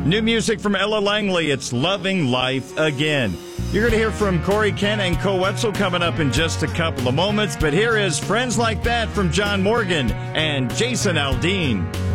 New music from Ella Langley. It's Loving Life Again. You're going to hear from Corey Kent and Co Wetzel coming up in just a couple of moments. But here is Friends Like That from John Morgan and Jason Aldean.